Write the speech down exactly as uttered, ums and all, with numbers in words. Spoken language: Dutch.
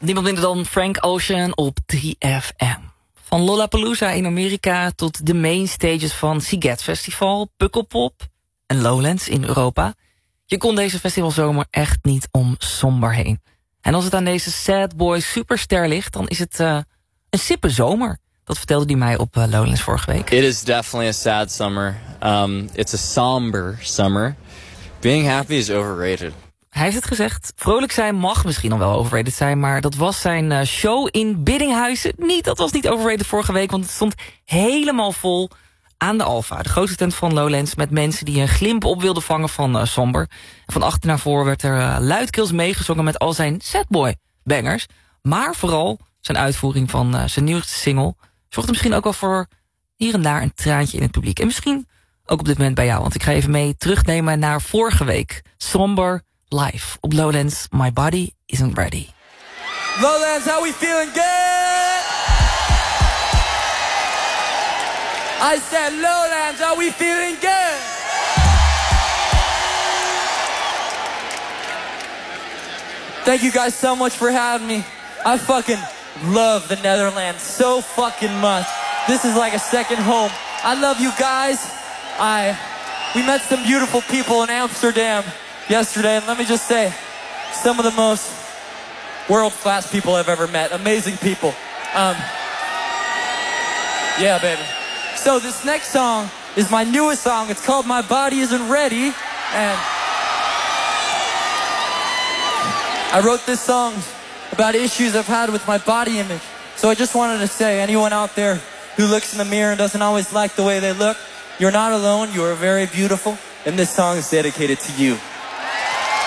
Niemand minder dan Frank Ocean op drie F M. Van Lollapalooza in Amerika tot de main stages van Sziget Festival, Pukkelpop en Lowlands in Europa. Je kon deze festivalzomer echt niet om somber heen. En als het aan deze sad boy superster ligt, dan is het uh, een sippe zomer. Dat vertelde hij mij op uh, Lowlands vorige week. It is definitely a sad summer. Um, it's a somber summer. Being happy is overrated. Hij heeft het gezegd. Vrolijk zijn mag misschien nog wel overrated zijn, maar dat was zijn uh, show in Biddinghuizen niet. Dat was niet overrated vorige week, want het stond helemaal vol aan de Alfa. De grootste tent van Lowlands met mensen die een glimp op wilden vangen van uh, somber. En van achter naar voor werd er uh, luidkeels meegezongen met al zijn sadboy bangers. Maar vooral zijn uitvoering van uh, zijn nieuwste single zorgde misschien ook wel voor hier en daar een traantje in het publiek. En misschien ook op dit moment bij jou, want ik ga even mee terugnemen naar vorige week. Somber live op Lowlands, My Body Isn't Ready. Lowlands, how we feeling good? I said Lowlands, how we feeling good? Thank you guys so much for having me. I fucking love the Netherlands so fucking much. This is like a second home. I love you guys. I we met some beautiful people in Amsterdam yesterday, and let me just say, some of the most world-class people I've ever met. Amazing people. Um, yeah, baby. So this next song is my newest song. It's called My Body Isn't Ready, and I wrote this song about issues I've had with my body image. So I just wanted to say, anyone out there who looks in the mirror and doesn't always like the way they look, you're not alone, you are very beautiful, and this song is dedicated to you.